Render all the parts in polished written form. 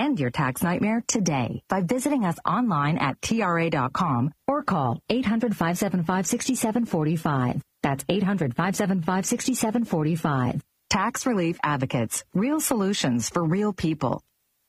End your tax nightmare today by visiting us online at TRA.com or call 800-575-6745. That's 800-575-6745. Tax Relief Advocates. Real solutions for real people.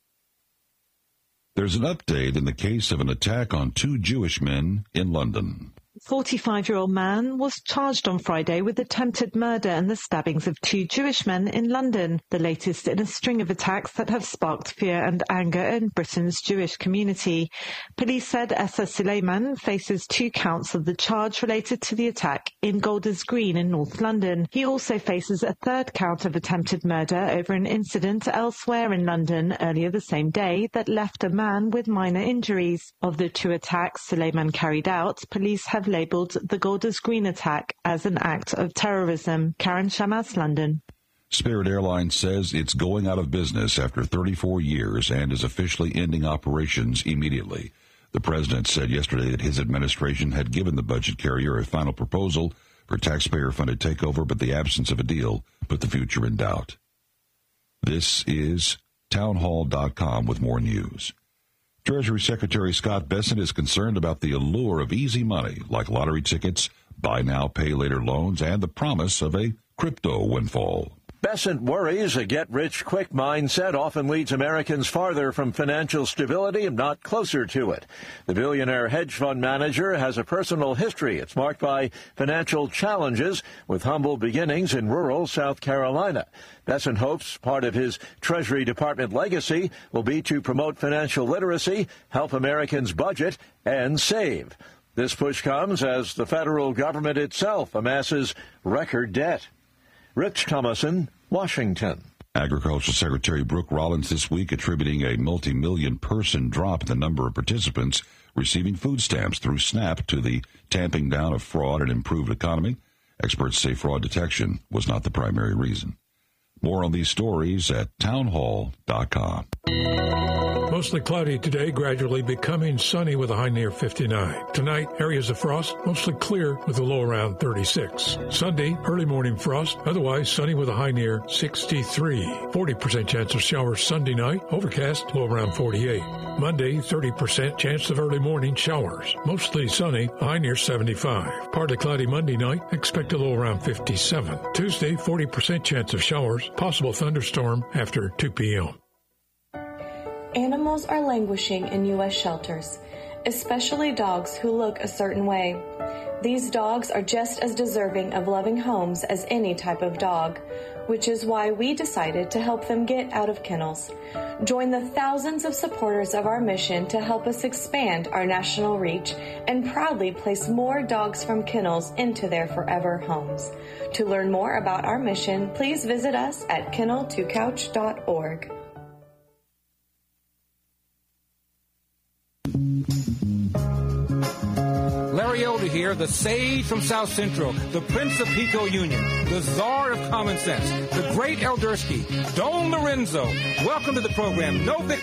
There's an update in the case of an attack on 2 Jewish men in London. 45-year-old man was charged on Friday with attempted murder and the stabbings of 2 Jewish men in London, the latest in a string of attacks that have sparked fear and anger in Britain's Jewish community. Police said Essa Suleiman faces 2 counts of the charge related to the attack in Golders Green in North London. He also faces a 3rd count of attempted murder over an incident elsewhere in London earlier the same day that left a man with minor injuries. Of the 2 attacks Suleiman carried out, police have labelled the Golders Green attack as an act of terrorism. Karen Shamas, London. Spirit Airlines says it's going out of business after 34 years and is officially ending operations immediately. The president said yesterday that his administration had given the budget carrier a final proposal for taxpayer-funded takeover, but the absence of a deal put the future in doubt. This is townhall.com with more news. Treasury Secretary Scott Bessent is concerned about the allure of easy money, like lottery tickets, buy now, pay later loans, and the promise of a crypto windfall. Bessent worries a get-rich-quick mindset often leads Americans farther from financial stability and not closer to it. The billionaire hedge fund manager has a personal history. It's marked by financial challenges with humble beginnings in rural South Carolina. Bessent hopes part of his Treasury Department legacy will be to promote financial literacy, help Americans budget, and save. This push comes as the federal government itself amasses record debt. Rich Thomason, Washington. Agricultural Secretary Brooke Rollins this week attributing a multi-million-person drop in the number of participants receiving food stamps through SNAP to the tamping down of fraud and improved economy. Experts say fraud detection was not the primary reason. More on these stories at townhall.com. Mostly cloudy today, gradually becoming sunny with a high near 59. Tonight, areas of frost, mostly clear with a low around 36. Sunday, early morning frost, otherwise sunny with a high near 63. 40% chance of showers Sunday night, overcast, low around 48. Monday, 30% chance of early morning showers, mostly sunny, a high near 75. Partly cloudy Monday night, expect a low around 57. Tuesday, 40% chance of showers, possible thunderstorm after 2 p.m. Animals are languishing in U.S. shelters, especially dogs who look a certain way. These dogs are just as deserving of loving homes as any type of dog, which is why we decided to help them get out of kennels. Join the thousands of supporters of our mission to help us expand our national reach and proudly place more dogs from kennels into their forever homes. To learn more about our mission, please visit us at kennel2couch.org. Larry Elder here, the sage from South Central, the Prince of Pico Union, the czar of common sense, the great Eldersky, Don Lorenzo. Welcome to the program. No